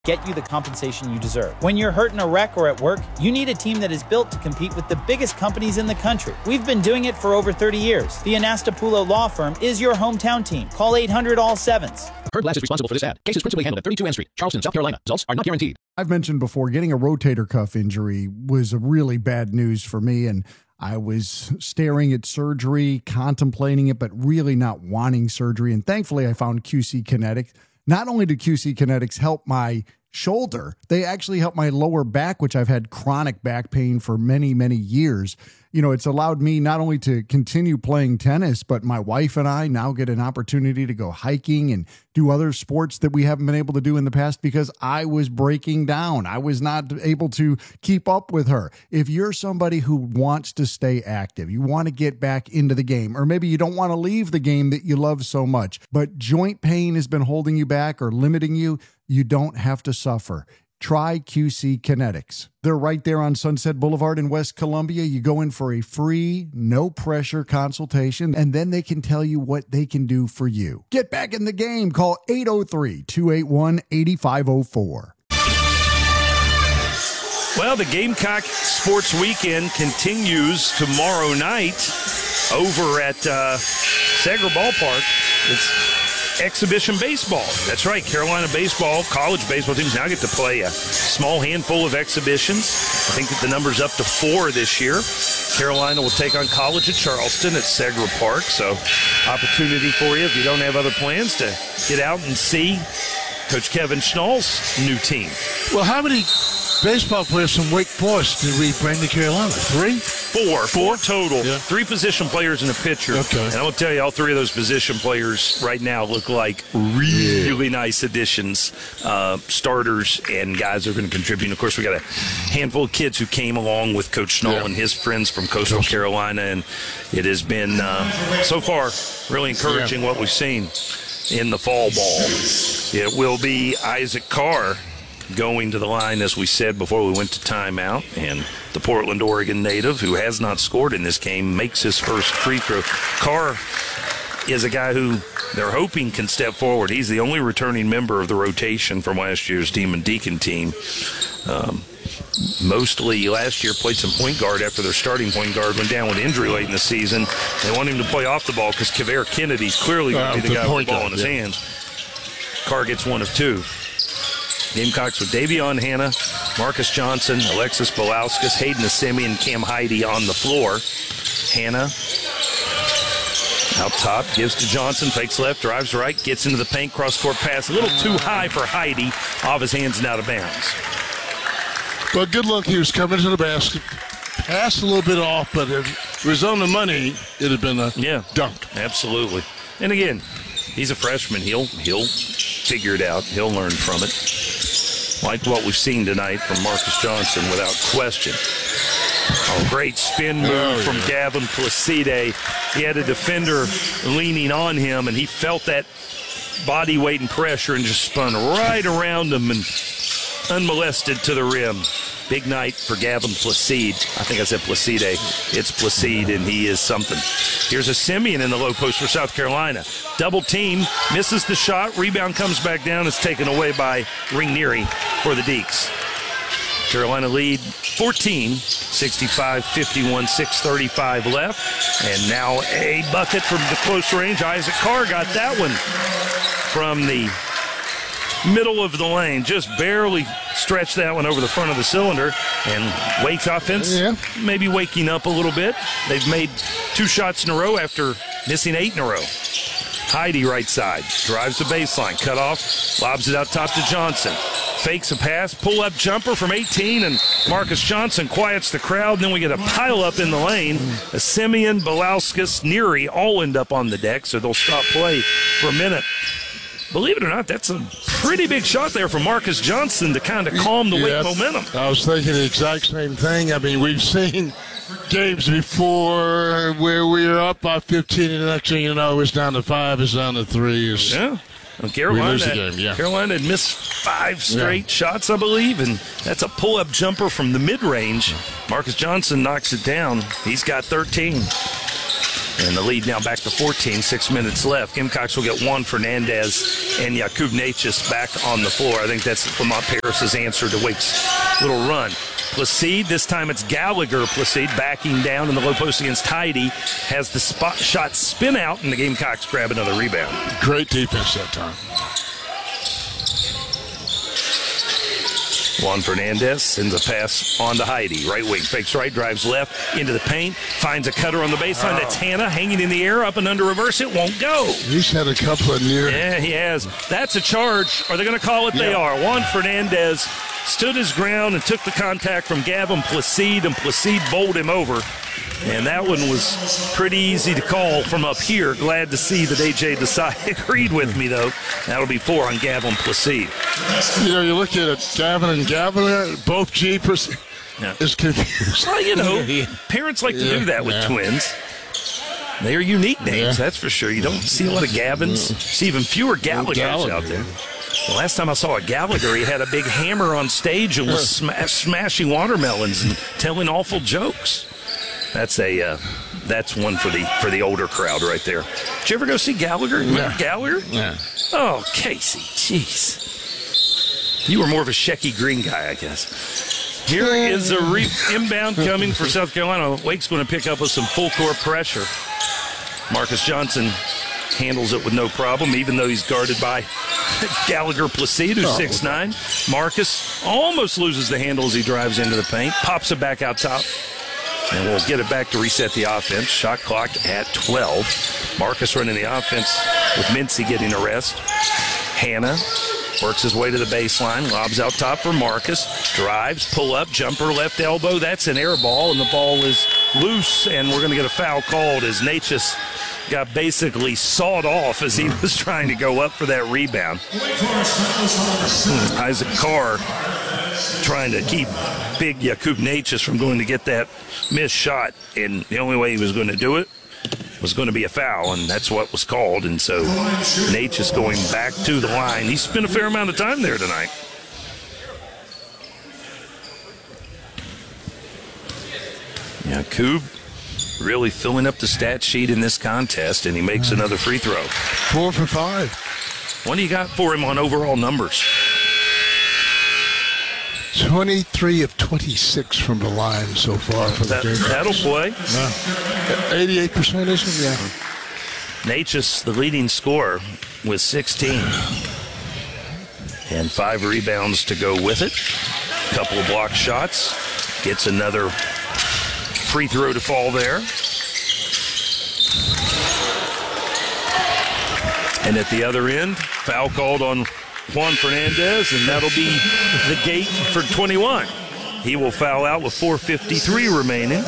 get you the compensation you deserve. When you're hurt in a wreck or at work, you need a team that is built to compete with the biggest companies in the country. We've been doing it for over 30 years. The Anastapulo Law Firm is your hometown team. Call 800-ALL-SEVENS. Heard Glass is responsible for this ad. Cases principally handled at 32 N Street, Charleston, South Carolina. Results are not guaranteed. I've mentioned before, getting a rotator cuff injury was a really bad news for me, and I was staring at surgery, contemplating it, but really not wanting surgery. And thankfully, I found QC Kinetics. Not only do QC Kinetics help my shoulder, they actually help my lower back, which I've had chronic back pain for many, many years. You know, it's allowed me not only to continue playing tennis, but my wife and I now get an opportunity to go hiking and do other sports that we haven't been able to do in the past because I was breaking down. I was not able to keep up with her. If you're somebody who wants to stay active, you want to get back into the game, or maybe you don't want to leave the game that you love so much, but joint pain has been holding you back or limiting you, you don't have to suffer. Try QC Kinetics. They're right there on Sunset Boulevard in West Columbia. You go in for a free, no-pressure consultation, and then they can tell you what they can do for you. Get back in the game. Call 803-281-8504. Well, the Gamecock Sports Weekend continues tomorrow night over at Sager Ballpark. It's exhibition baseball. That's right. Carolina baseball, college baseball teams now get to play a small handful of exhibitions. I think that the number's up to 4 this year. Carolina will take on College of Charleston at Segra Park. So opportunity for you if you don't have other plans to get out and see Coach Kevin Schnall's new team. Well, how many baseball players from Wake Forest did we bring to Carolina? 3? 4 total. Yeah. 3 position players and a pitcher. Okay. And I will tell you, all 3 of those position players right now look like really nice additions, starters, and guys that are going to contribute. And of course, we got a handful of kids who came along with Coach Schnall and his friends from Coastal Carolina, and it has been so far really encouraging what we've seen in the fall ball. It will be Isaac Carr going to the line, as we said before we went to timeout, and the Portland, Oregon native, who has not scored in this game, makes his first free throw. Carr is a guy who they're hoping can step forward. He's the only returning member of the rotation from last year's Demon Deacon team. Mostly last year played some point guard after their starting point guard went down with injury late in the season. They want him to play off the ball because Kavere Kennedy's clearly going to be the guy with the ball in his hands. Carr gets 1 of 2. Gamecocks with Davion Hanna, Marcus Johnson, Alexis Belauskas, Hayden Assemi, and Cam Heide on the floor. Hanna out top, gives to Johnson, fakes left, drives right, gets into the paint, cross-court pass. A little too high for Heide, off his hands and out of bounds. Well, good luck. He was coming to the basket, passed a little bit off, but if it was on the money, it had been a dunk. Absolutely. And again, he's a freshman. He'll figure it out. He'll learn from it. Like what we've seen tonight from Marcus Johnson, without question. A great spin move from Gavin Placide. He had a defender leaning on him, and he felt that body weight and pressure and just spun right around him and unmolested to the rim. Big night for Gavin Placide. I think I said Placide. It's Placide, and he is something. Here's a Simeon in the low post for South Carolina. Double team, misses the shot. Rebound comes back down. It's taken away by Ringnery for the Deacs. Carolina lead 14, 65-51, 6:35 left. And now a bucket from the close range. Isaac Carr got that one from the middle of the lane. Just barely stretched that one over the front of the cylinder. And Wake's offense maybe waking up a little bit. They've made 2 shots in a row after missing 8 in a row. Heide right side, drives the baseline, cut off, lobs it out top to Johnson. Fakes a pass, pull-up jumper from 18, and Marcus Johnson quiets the crowd. And then we get a pile-up in the lane. Simeon, Belauskas, Neary all end up on the deck, so they'll stop play for a minute. Believe it or not, that's a pretty big shot there from Marcus Johnson to kind of calm the Wake momentum. I was thinking the exact same thing. I mean, we've seen games before where we were up by 15, and the next thing you know, it's down to 5, it's down to 3. And Carolina, we lose the game, Carolina had missed 5 straight shots, I believe, and that's a pull-up jumper from the mid-range. Marcus Johnson knocks it down. He's got 13. And the lead now back to 14, 6 minutes left. Gamecocks will get Juan Fernandez and Jakub Natchez back on the floor. I think that's Lamont Paris's answer to Wake's little run. Placide, this time it's Gallagher Placide backing down in the low post against Heidi. Has the spot shot spin out, and the Gamecocks grab another rebound. Great defense that time. Juan Fernandez sends a pass on to Heidi. Right wing, fakes right, drives left into the paint, finds a cutter on the baseline. That's Hannah hanging in the air, up and under reverse. It won't go. He's had a couple of near. Yeah, he has. That's a charge. Are they going to call it? They are. Juan Fernandez stood his ground and took the contact from Gavin Placide, and Placide bowled him over. And that one was pretty easy to call from up here. Glad to see that A.J. Desai agreed with me, though. That'll be 4 on Gavin Placide. You know, you look at it, Gavin and Gavin, both Jeepers. Yeah. It's confused. Well, you know, parents like to do that with twins. They are unique names, that's for sure. You don't see a lot of Gavins. See even fewer Gallaghers out there. The last time I saw a Gallagher, he had a big hammer on stage and was smashing watermelons and telling awful jokes. That's one for the older crowd right there. Did you ever go see Gallagher? Yeah. Gallagher? Yeah. Oh, Casey, jeez. You were more of a Shecky Green guy, I guess. Here is a inbound coming for South Carolina. Wake's going to pick up with some full court pressure. Marcus Johnson handles it with no problem, even though he's guarded by Gallagher Placide, who's 6'9". Marcus almost loses the handle as he drives into the paint, pops it back out top. And we'll get it back to reset the offense. Shot clock at 12. Marcus running the offense with Mincy getting a rest. Hannah works his way to the baseline, lobs out top for Marcus. Drives, pull up, jumper, left elbow. That's an air ball, and the ball is loose, and we're going to get a foul called as Natchez got basically sawed off as he was trying to go up for that rebound. Isaac Carr trying to keep big Jakub Natchez from going to get that missed shot, and the only way he was going to do it was going to be a foul, and that's what was called. And so Natchez going back to the line. He spent a fair amount of time there tonight. Jakub really filling up the stat sheet in this contest, and he makes another free throw. 4 for 5. What do you got for him on overall numbers? 23 of 26 from the line so far for the game. That'll play. 88%, isn't it? Yeah. Natchez, the leading scorer, with 16. And 5 rebounds to go with it. Couple of block shots. Gets another free throw to fall there. And at the other end, foul called on Juan Fernandez, and that'll be the gate for 21. He will foul out with 4:53 remaining.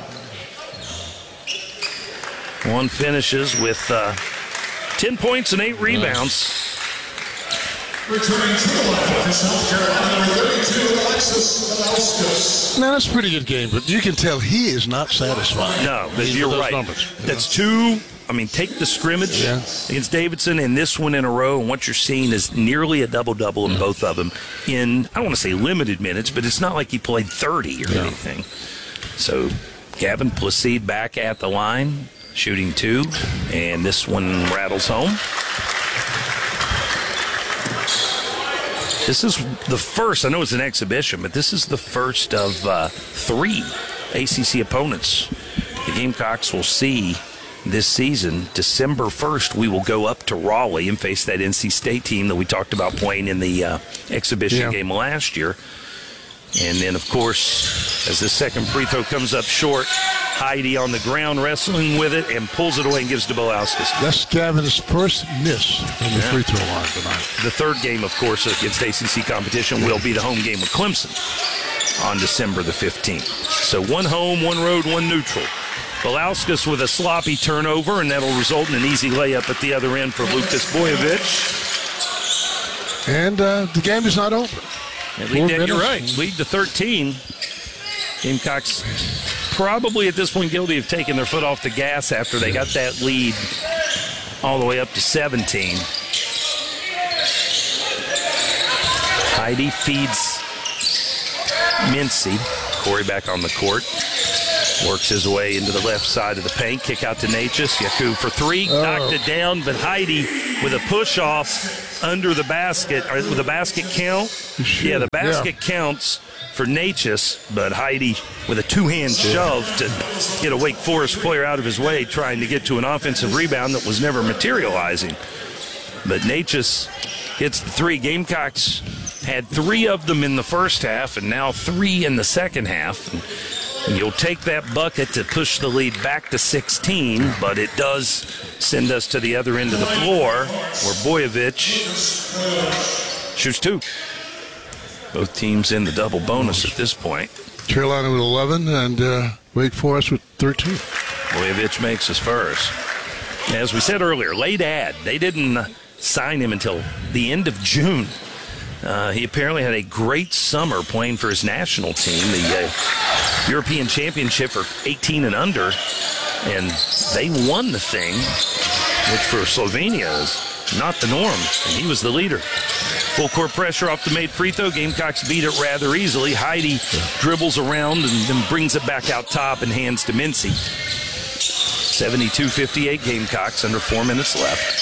Juan finishes with 10 points and 8 rebounds. Returning to the line for South Carolina, number 32, Alexis Velauskas. Now, that's a pretty good game, but you can tell he is not satisfied. No, but you're right. Numbers, That's 2. I mean, take the scrimmage against Davidson and this one in a row, and what you're seeing is nearly a double-double in both of them in, I don't want to say limited minutes, but it's not like he played 30 or anything. So Gavin Placide back at the line, shooting 2, and this one rattles home. This is the first, I know it's an exhibition, but this is the first of 3 ACC opponents the Gamecocks will see this season. December 1st, we will go up to Raleigh and face that NC State team that we talked about playing in the exhibition game last year. And then, of course, as the second free throw comes up short, Heidi on the ground wrestling with it and pulls it away and gives to Belauskas. That's Gavin's first miss from the free throw line tonight. The third game, of course, against ACC competition will be the home game with Clemson on December the 15th. So 1 home, 1 road, 1 neutral. Belauskas with a sloppy turnover, and that'll result in an easy layup at the other end for Lukas Bojovic. And the game is not over. You're right. Lead to 13. Gamecocks probably at this point guilty of taking their foot off the gas after they got that lead all the way up to 17. Heidi feeds Mincy. Corey back on the court. Works his way into the left side of the paint. Kick out to Natchez. Yaku for three. Knocked it down, but Heide with a push-off under the basket. Or with a basket count? Yeah, the basket counts for Natchez, but Heide with a two-hand shove to get a Wake Forest player out of his way, trying to get to an offensive rebound that was never materializing. But Natchez hits the three. Gamecocks had three of them in the first half and now three in the second half. And you'll take that bucket to push the lead back to 16, but it does send us to the other end of the floor where Boyovich shoots two. Both teams in the double bonus at this point. Carolina with 11 and Wake Forest with 13. Boyovich makes his first. As we said earlier, late ad. They didn't sign him until the end of June. He apparently had a great summer playing for his national team, the European Championship for 18 and under, and they won the thing, which for Slovenia is not the norm, and he was the leader. Full court pressure off the made free throw. Gamecocks beat it rather easily. Heide dribbles around and then brings it back out top and hands to Mincy. 72-58 Gamecocks, under 4 minutes left.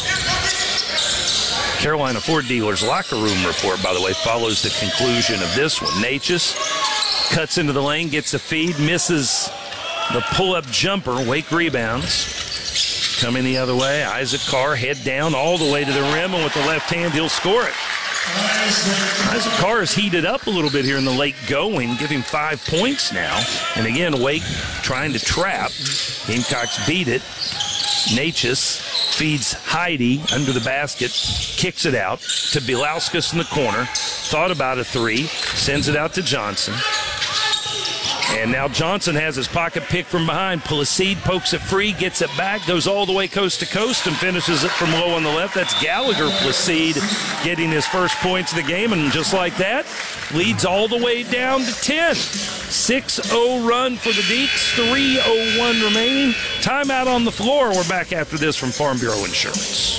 Carolina Ford Dealers locker room report, by the way, follows the conclusion of this one. Natchez cuts into the lane, gets a feed, misses the pull-up jumper. Wake rebounds. Coming the other way, Isaac Carr head down all the way to the rim, and with the left hand, he'll score it. Isaac Carr has heated up a little bit here in the late going, giving 5 points now. And again, Wake trying to trap. Gamecocks beat it. Natchez feeds Heide under the basket, kicks it out to Bielauskas in the corner. Thought about a three, sends it out to Johnson. And now Johnson has his pocket pick from behind. Placide pokes it free, gets it back, goes all the way coast to coast, and finishes it from low on the left. That's Gallagher Placide getting his first points of the game, and just like that, leads all the way down to 10. 6-0 run for the Deacs, 3:01 remaining. Timeout on the floor. We're back after this from Farm Bureau Insurance.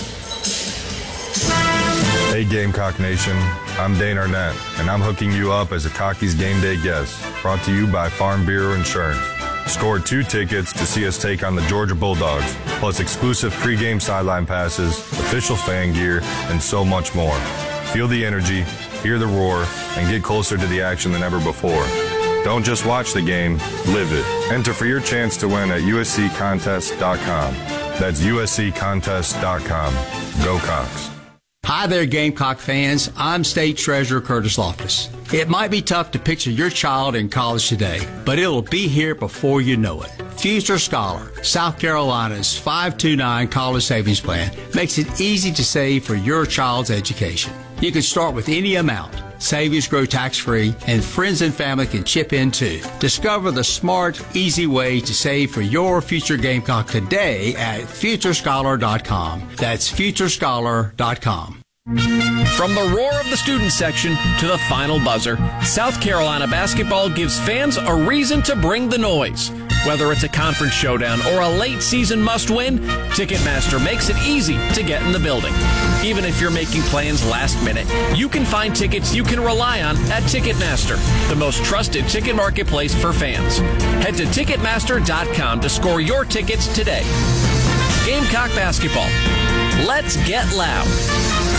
Hey Gamecock Nation, I'm Dane Arnett, and I'm hooking you up as a Cockies Game Day guest, brought to you by Farm Bureau Insurance. Score 2 tickets to see us take on the Georgia Bulldogs, plus exclusive pregame sideline passes, official fan gear, and so much more. Feel the energy, hear the roar, and get closer to the action than ever before. Don't just watch the game, live it. Enter for your chance to win at usccontest.com. That's usccontest.com. Go Cox. Hi there, Gamecock fans. I'm State Treasurer Curtis Loftus. It might be tough to picture your child in college today, but it'll be here before you know it. Future Scholar, South Carolina's 529 college savings plan, makes it easy to save for your child's education. You can start with any amount. Savings grow tax-free, and friends and family can chip in too. Discover the smart, easy way to save for your future Gamecock today at FutureScholar.com. That's FutureScholar.com. From the roar of the student section to the final buzzer, South Carolina basketball gives fans a reason to bring the noise. Whether it's a conference showdown or a late season must-win, Ticketmaster makes it easy to get in the building. Even if you're making plans last minute, you can find tickets you can rely on at Ticketmaster, the most trusted ticket marketplace for fans. Head to Ticketmaster.com to score your tickets today. Gamecock basketball. Let's get loud.